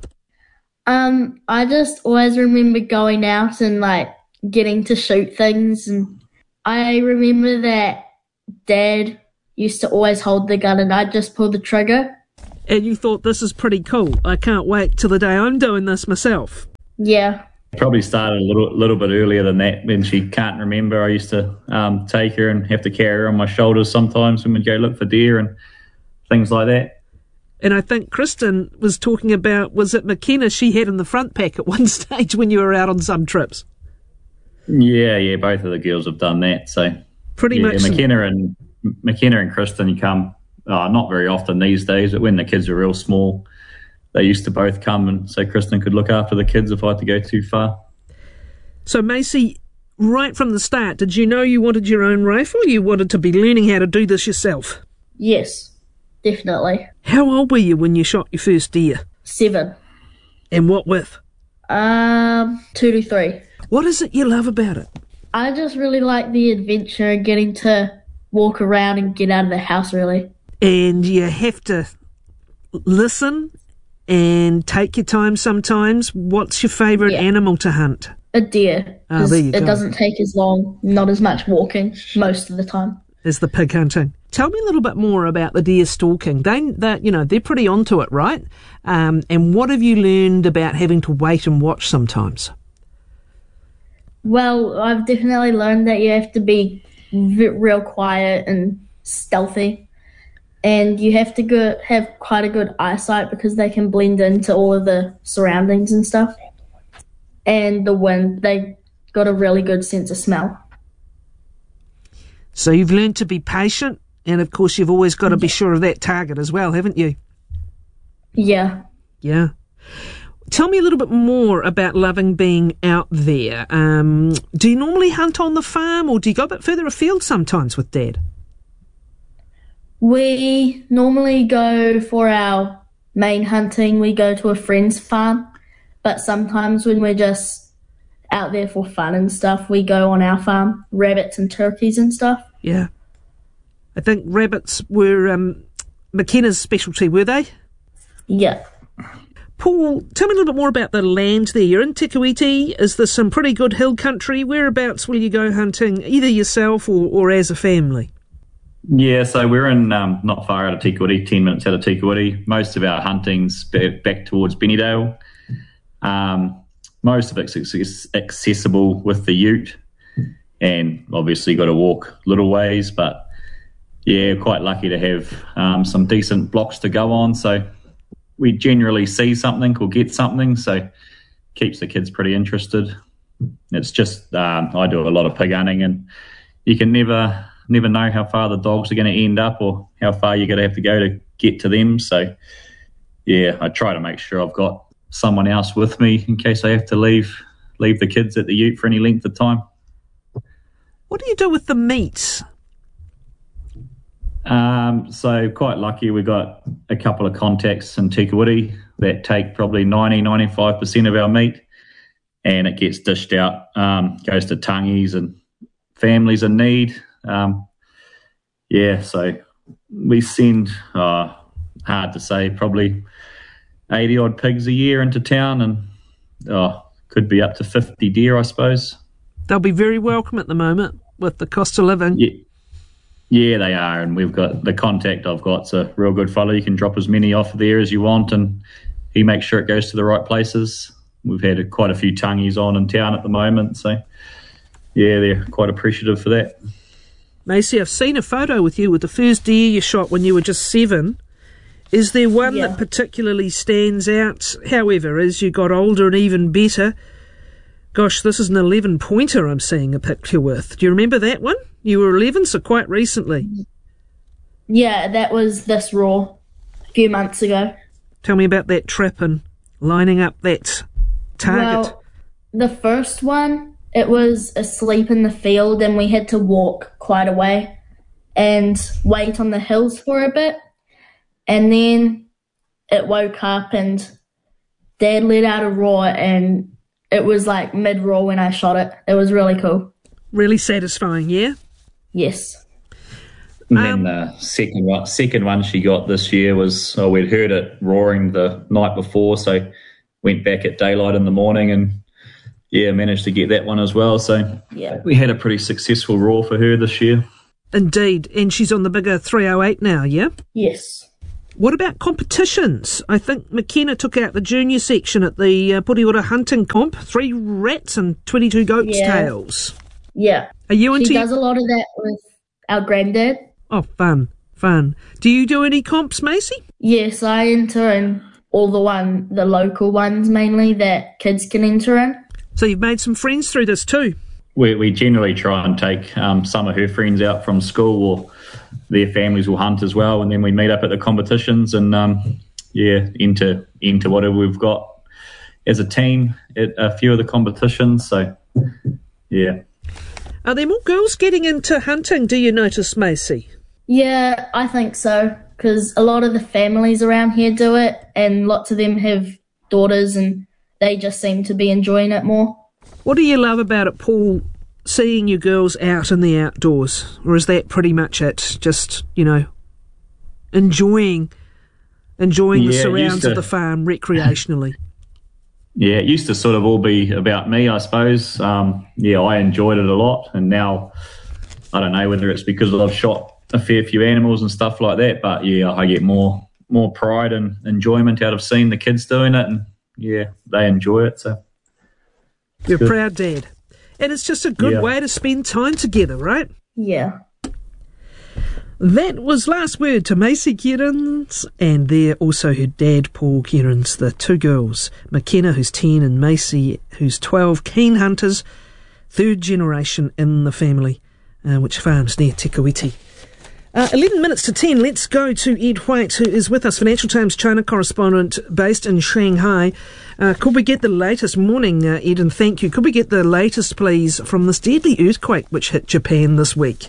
Um, I just always remember going out and, like, getting to shoot things, and I remember that Dad used to always hold the gun and I'd just pull the trigger. And you thought, this is pretty cool. I can't wait till the day I'm doing this myself. Yeah. Probably started a little little bit earlier than that. When she can't remember, I used to um, take her and have to carry her on my shoulders sometimes when we'd go look for deer and things like that. And I think Kristen was talking about, was it McKenna she had in the front pack at one stage when you were out on some trips? Yeah, yeah, both of the girls have done that. So pretty yeah, much. McKenna and McKenna and Kristen come uh, not very often these days, but when the kids are real small, they used to both come, and so Kristen could look after the kids if I had to go too far. So Macy, right from the start, did you know you wanted your own rifle? You wanted to be learning how to do this yourself? Yes, definitely. How old were you when you shot your first deer? Seven. And what with? Um, two to three. What is it you love about it? I just really like the adventure and getting to walk around and get out of the house, really. And you have to listen and take your time sometimes. What's your favourite yeah. animal to hunt? A deer. Oh, there you it go. doesn't take as long, not as much walking most of the time. As the pig hunting. Tell me a little bit more about the deer stalking. They, that you know, they're pretty onto it, right? Um, and what have you learned about having to wait and watch sometimes? Well, I've definitely learned that you have to be v- real quiet and stealthy, and you have to go, have quite a good eyesight because they can blend into all of the surroundings and stuff. And the wind, they got a really good sense of smell. So you've learned to be patient, and of course you've always got to be sure of that target as well, haven't you? Yeah. Yeah. Tell me a little bit more about loving being out there. Um, do you normally hunt on the farm, or do you go a bit further afield sometimes with Dad? We normally go for our main hunting. We go to a friend's farm, but sometimes when we're just out there for fun and stuff, we go on our farm, rabbits and turkeys and stuff. Yeah. I think rabbits were um, McKenna's specialty, were they? Yeah. Paul, tell me a little bit more about the land there. You're in Te Kuiti. Is there some pretty good hill country? Whereabouts will you go hunting, either yourself or, or as a family? Yeah, so we're in um, not far out of Te Kuiti, ten minutes out of Te Kuiti. Most of our hunting's back towards Benidale. Um, most of it's accessible with the ute, and obviously got to walk little ways, but yeah, quite lucky to have um, some decent blocks to go on. So we generally see something or get something, so keeps the kids pretty interested. It's just um, I do a lot of pig hunting, and you can never never know how far the dogs are going to end up or how far you're going to have to go to get to them. So yeah, I try to make sure I've got someone else with me in case I have to leave leave the kids at the ute for any length of time. What do you do with the meat? Um, so quite lucky we got a couple of contacts in Te Kuiti that take probably ninety, ninety-five percent of our meat, and it gets dished out, um, goes to tangies and families in need. Um, yeah, so we send, uh, hard to say, probably eighty odd pigs a year into town, and oh, could be up to fifty deer, I suppose. They'll be very welcome at the moment with the cost of living. Yeah. Yeah, they are, and we've got the contact I've got's a real good fellow. You can drop as many off there as you want, and he makes sure it goes to the right places. We've had quite a few tangies on in town at the moment, so yeah, they're quite appreciative for that. Macy, I've seen a photo with you with the first deer you shot when you were just seven. Is there one yeah. that particularly stands out, however, as you got older and even better? Gosh, this is an eleven-pointer I'm seeing a picture with. Do you remember that one? You were eleven, so quite recently. Yeah, that was this raw a few months ago. Tell me about that trip and lining up that target. Well, the first one, it was asleep in the field and we had to walk quite a way and wait on the hills for a bit. And then it woke up and Dad let out a roar and it was like mid-roar when I shot it. It was really cool. Really satisfying, yeah? Yes. And then the second one, second one she got this year was, oh, we'd heard it roaring the night before, so went back at daylight in the morning and, yeah, managed to get that one as well. So yeah, we had a pretty successful roar for her this year. Indeed. And she's on the bigger three oh eight now, yeah? Yes. What about competitions? I think McKenna took out the junior section at the uh, Puriora hunting comp. Three rats and twenty-two goat's Yeah. tails. Yeah. Are you into She your- does a lot of that with our granddad. Oh, fun, fun. Do you do any comps, Macy? Yes, I enter in all the one, the local ones mainly that kids can enter in. So you've made some friends through this too? We, we generally try and take um, some of her friends out from school, or their families will hunt as well, and then we meet up at the competitions and, um, yeah, enter, enter whatever we've got as a team at a few of the competitions. So, yeah. Are there more girls getting into hunting, do you notice, Macy? Yeah, I think so, because a lot of the families around here do it, and lots of them have daughters, and they just seem to be enjoying it more. What do you love about it, Paul, seeing you girls out in the outdoors? Or is that pretty much it? Just, you know, enjoying enjoying the Yeah, it surrounds used to- of the farm recreationally? Yeah, it used to sort of all be about me, I suppose. Um, yeah, I enjoyed it a lot, and now I don't know whether it's because I've shot a fair few animals and stuff like that, but yeah, I get more more pride and enjoyment out of seeing the kids doing it, and yeah, they enjoy it. So You're a good. proud dad. And it's just a good Yeah. way to spend time together, right? Yeah. That was Last Word to Macy Kierans, and there also her dad, Paul Kierans, the two girls, McKenna, who's ten, and Macy, who's twelve, keen hunters, third generation in the family, uh, which farms near Te Kuiti. Uh, eleven minutes to ten, let's go to Ed White, who is with us, Financial Times China correspondent based in Shanghai. Uh, could we get the latest, morning, uh, Ed, and thank you, could we get the latest, please, from this deadly earthquake which hit Japan this week?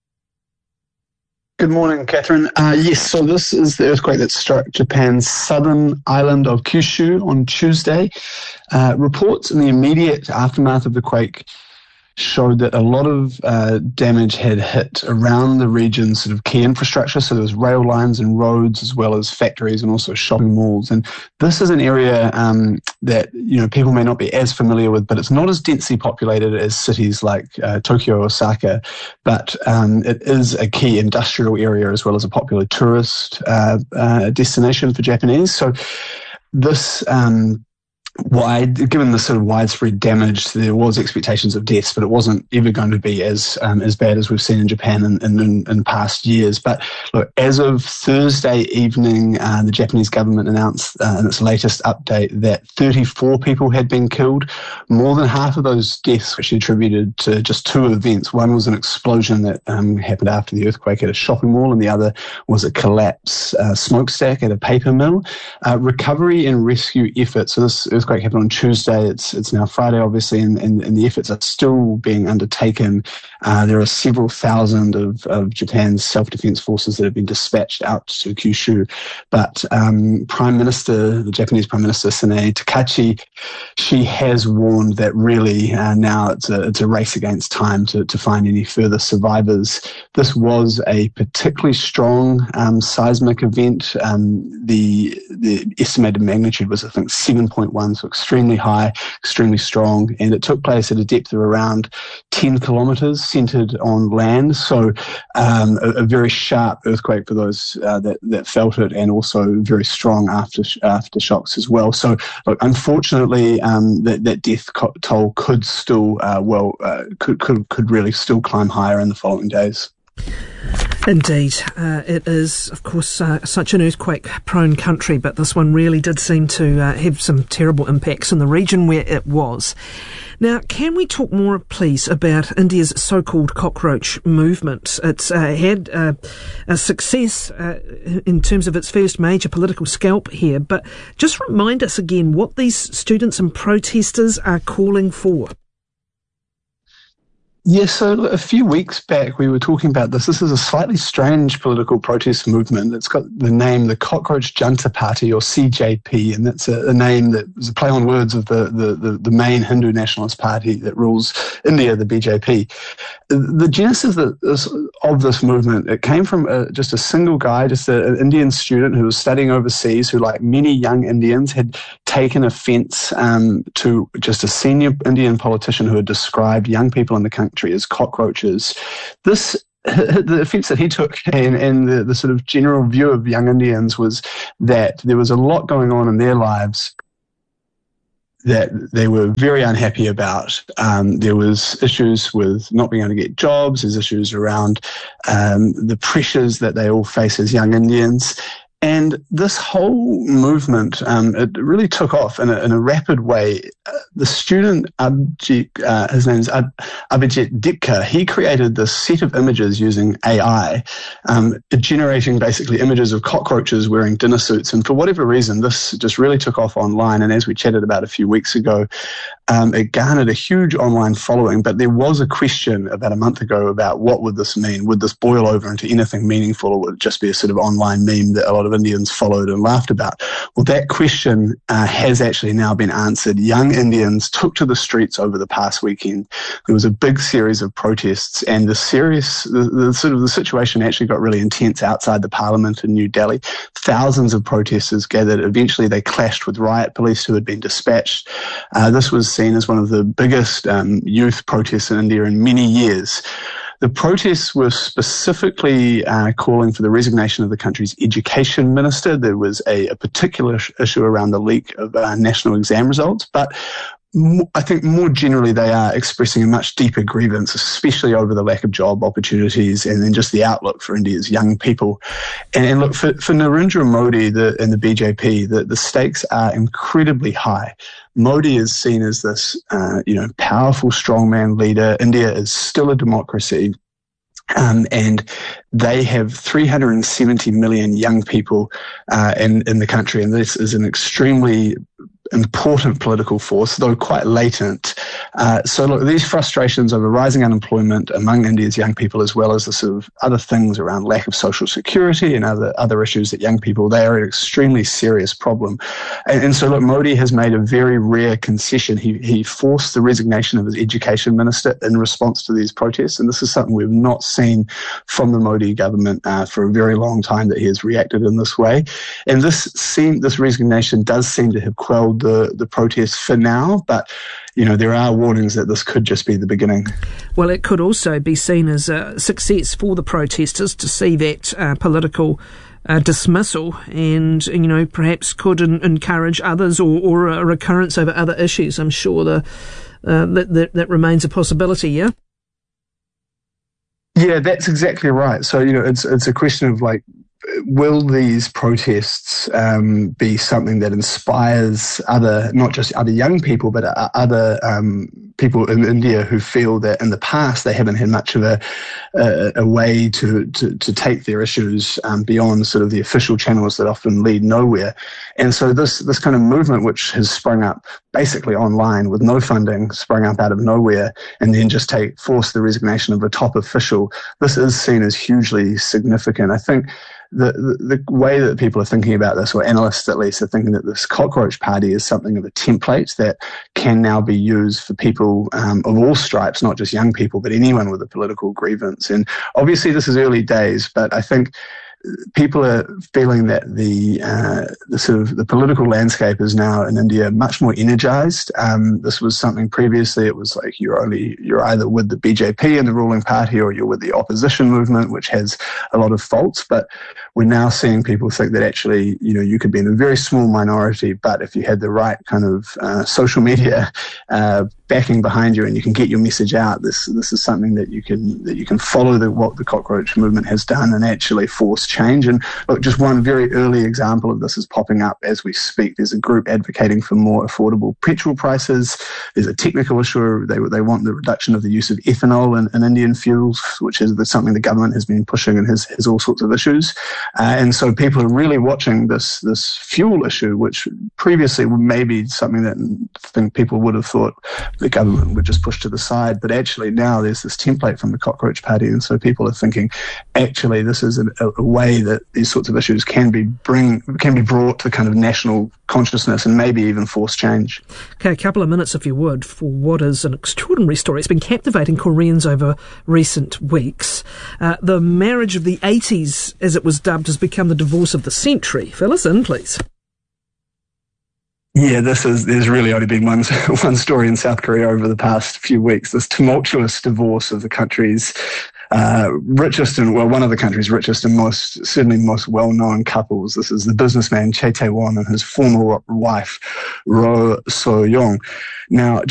Good morning, Catherine. Uh, yes, so this is the earthquake that struck Japan's southern island of Kyushu on Tuesday. Uh, reports in the immediate aftermath of the quake showed that a lot of uh, damage had hit around the region's sort of key infrastructure. So there was rail lines and roads, as well as factories and also shopping malls. And this is an area um, that, you know, people may not be as familiar with, but it's not as densely populated as cities like uh, Tokyo, Osaka. But um, it is a key industrial area as well as a popular tourist uh, uh, destination for Japanese. So this um, wide, given the sort of widespread damage, there was expectations of deaths, but it wasn't ever going to be as um, as bad as we've seen in Japan in, in, in past years. But look, as of Thursday evening, uh, the Japanese government announced uh, in its latest update that thirty-four people had been killed. More than half of those deaths were attributed to just two events. One was an explosion that um, happened after the earthquake at a shopping mall, and the other was a collapse uh, smokestack at a paper mill. Uh, recovery and rescue efforts. So this earthquake happened on Tuesday. It's it's now Friday, obviously, and, and, and the efforts are still being undertaken. Uh, there are several thousand of, of Japan's self-defense forces that have been dispatched out to Kyushu. But um, Prime Minister, the Japanese Prime Minister, Sanae Takachi, she has warned that really uh, now it's a, it's a race against time to, to find any further survivors. This was a particularly strong um, seismic event. Um, the, the estimated magnitude was, I think, seven point one, so extremely high, extremely strong, and it took place at a depth of around ten kilometres, centred on land. So um, a, a very sharp earthquake for those uh, that, that felt it, and also very strong after aftershocks as well. So look, unfortunately, um, that, that death toll could still uh, well uh, could, could could really still climb higher in the following days. Indeed. Uh, it is, of course, uh, such an earthquake-prone country, but this one really did seem to uh, have some terrible impacts in the region where it was. Now, can we talk more, please, about India's so-called cockroach movement? It's uh, had uh, a success uh, in terms of its first major political scalp here, but just remind us again what these students and protesters are calling for. Yes, so a few weeks back we were talking about this. This is a slightly strange political protest movement. It's got the name the Cockroach Janta Party, or C J P, and that's a, a name that was a play on words of the, the, the, the main Hindu nationalist party that rules India, the B J P. The genesis of this, of this movement, it came from a, just a single guy, just a, an Indian student who was studying overseas, who, like many young Indians, had taken offence um, to just a senior Indian politician who had described young people in the country as cockroaches. This the offence that he took and, and the, the sort of general view of young Indians was that there was a lot going on in their lives that they were very unhappy about. Um, there was issues with not being able to get jobs. There's issues around um, the pressures that they all face as young Indians. And this whole movement, um, it really took off in a, in a rapid way. Uh, the student, Abhijit, uh, his name's Ab- Abhijit Dipka, he created this set of images using A I, um, generating basically images of cockroaches wearing dinner suits. And for whatever reason, this just really took off online. And as we chatted about a few weeks ago, um, it garnered a huge online following. But there was a question about a month ago about what would this mean? Would this boil over into anything meaningful, or would it just be a sort of online meme that a lot of Indians followed and laughed about? Well, that question uh, has actually now been answered. Young Indians took to the streets over the past weekend. There was a big series of protests, and the serious, the, the sort of the situation actually got really intense outside the parliament in New Delhi. Thousands of protesters gathered. Eventually, they clashed with riot police who had been dispatched. Uh, this was seen as one of the biggest um, youth protests in India in many years. The protests were specifically uh, calling for the resignation of the country's education minister. There was a, a particular sh- issue around the leak of uh, national exam results, but m- I think more generally they are expressing a much deeper grievance, especially over the lack of job opportunities and then just the outlook for India's young people. And, and look, for, for Narendra Modi the, and the B J P, the, the stakes are incredibly high. Modi is seen as this, uh, you know, powerful strongman leader. India is still a democracy, um, and they have three hundred seventy million young people uh, in in the country, and this is an extremely important political force, though quite latent. Uh, so look, these frustrations over rising unemployment among India's young people, as well as the sort of other things around lack of social security and other other issues that young people, they are an extremely serious problem. And, and so look, Modi has made a very rare concession. He he forced the resignation of his education minister in response to these protests, and this is something we've not seen from the Modi government uh, for a very long time, that he has reacted in this way. And this seem, this resignation does seem to have quelled the, the protests for now, but you know, there are warnings that this could just be the beginning. Well, it could also be seen as a success for the protesters to see that uh, political uh, dismissal, and, you know, perhaps could in- encourage others, or, or a recurrence over other issues. I'm sure the, uh, that, that that remains a possibility, yeah? Yeah, that's exactly right. So, you know, it's it's a question of, like, will these protests um, be something that inspires other, not just other young people, but uh, other um, people in India who feel that in the past they haven't had much of a a, a way to, to, to take their issues um, beyond sort of the official channels that often lead nowhere. And so this this kind of movement, which has sprung up basically online with no funding, sprung up out of nowhere, and then just take force the resignation of a top official, this is seen as hugely significant. I think The, the the way that people are thinking about this, or analysts at least, are thinking that this cockroach party is something of a template that can now be used for people um, of all stripes, not just young people, but anyone with a political grievance. And obviously this is early days, but I think people are feeling that the uh, the sort of the political landscape is now in India much more energized. Um, this was something previously, it was like you're only you're either with the B J P and the ruling party, or you're with the opposition movement, which has a lot of faults. But we're now seeing people think that actually, you know, you could be in a very small minority, but if you had the right kind of uh, social media uh, backing behind you and you can get your message out, this this is something that you can that you can follow the, what the cockroach movement has done and actually force change. And look, just one very early example of this is popping up as we speak. There's a group advocating for more affordable petrol prices. There's a technical issue. They they want the reduction of the use of ethanol in, in Indian fuels, which is something the government has been pushing and has, has all sorts of issues. Uh, and so people are really watching this this fuel issue, which previously maybe something that I think people would have thought the government would just push to the side. But actually now there's this template from the Cockroach Party, and so people are thinking, actually, this is a, a way that these sorts of issues can be bring can be brought to kind of national consciousness and maybe even force change. Okay, a couple of minutes, if you would, for what is an extraordinary story. It's been captivating Koreans over recent weeks. Uh, the marriage of the eighties, as it was dubbed, has become the divorce of the century. Fill us in, please. Yeah, this is, there's really only been one, one story in South Korea over the past few weeks, this tumultuous divorce of the country's uh, richest and, well, one of the country's richest and most, certainly most well-known couples. This is the businessman Chae Tae-won and his former wife, Ro So-young. Now,